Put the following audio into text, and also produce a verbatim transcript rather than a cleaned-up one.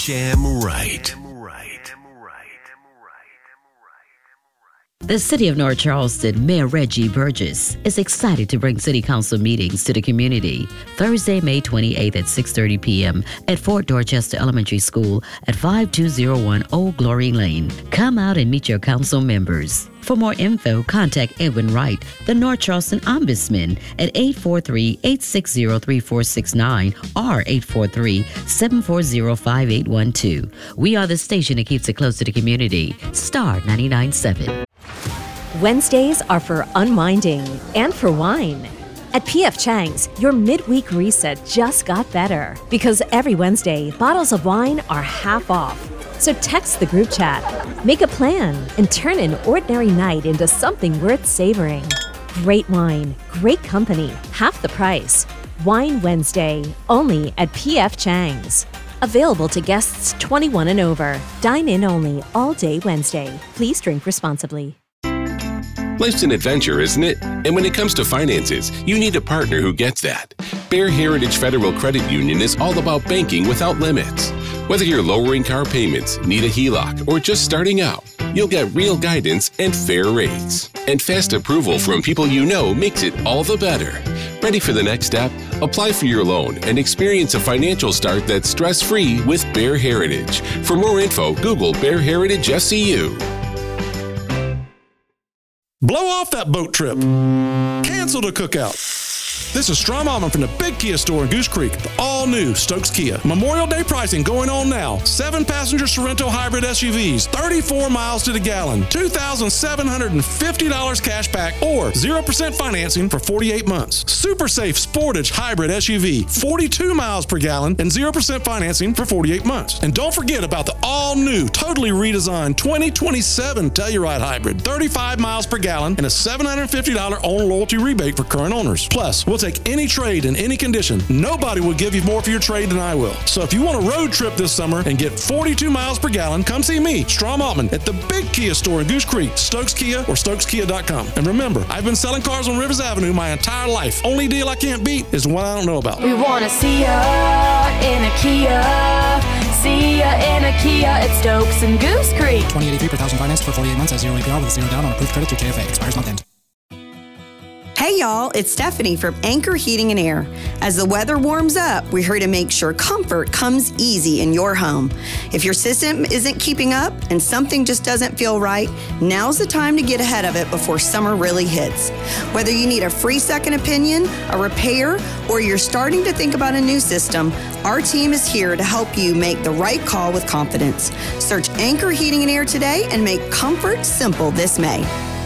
Jam right. The City of North Charleston Mayor Reggie Burgess is excited to bring City Council meetings to the community Thursday, May twenty-eighth at six thirty p.m. at Fort Dorchester Elementary School at five two zero one Old Glory Lane. Come out and meet your council members. For more info, contact Edwin Wright, the North Charleston Ombudsman, at eight four three, eight six zero, three four six nine or eight four three, seven four zero, five eight one two. We are the station that keeps it close to the community. Star ninety-nine point seven. Wednesdays are for unwinding and for wine. At P F Chang's, your midweek reset just got better because every Wednesday, bottles of wine are half off. So text the group chat, make a plan, and turn an ordinary night into something worth savoring. Great wine, great company, half the price. Wine Wednesday, only at P F Chang's. Available to guests twenty-one and over. Dine in only all day Wednesday. Please drink responsibly. Life's an adventure, isn't it? And when it comes to finances, you need a partner who gets that. Bear Heritage Federal Credit Union is all about banking without limits. Whether you're lowering car payments, need a H E L O C, or just starting out, you'll get real guidance and fair rates. And fast approval from people you know makes it all the better. Ready for the next step? Apply for your loan and experience a financial start that's stress-free with Bear Heritage. For more info, Google Bear Heritage S C U. Blow off that boat trip. Cancel the cookout. This is Strom Allman from the Big Kia store in Goose Creek, the all-new Stokes Kia. Memorial Day pricing going on now. Seven-passenger Sorrento hybrid S U Vs, thirty-four miles to the gallon, two thousand seven hundred fifty dollars cash back, or zero percent financing for forty-eight months. Super Safe Sportage hybrid S U V, forty-two miles per gallon, and zero percent financing for forty-eight months. And don't forget about the all-new, totally redesigned twenty twenty-seven Telluride hybrid, thirty-five miles per gallon, and a seven hundred fifty dollars own loyalty rebate for current owners. Plus, we'll take any trade in any condition. Nobody will give you more for your trade than I will. So if you want a road trip this summer and get forty-two miles per gallon, come see me, Strom Altman, at the Big Kia store in Goose Creek, Stokes Kia, or Stokes Kia dot com. And remember, I've been selling cars on Rivers Avenue my entire life. Only deal I can't beat is the one I don't know about. We want to see ya in a Kia. See ya in a Kia at Stokes and Goose Creek. twenty eighty-three per thousand financed for forty-eight months at zero A P R with zero down on approved credit through K F A. Expires month end. Hey y'all, it's Stephanie from Anchor Heating and Air. As the weather warms up, we're here to make sure comfort comes easy in your home. If your system isn't keeping up and something just doesn't feel right, now's the time to get ahead of it before summer really hits. Whether you need a free second opinion, a repair, or you're starting to think about a new system, our team is here to help you make the right call with confidence. Search Anchor Heating and Air today and make comfort simple this May.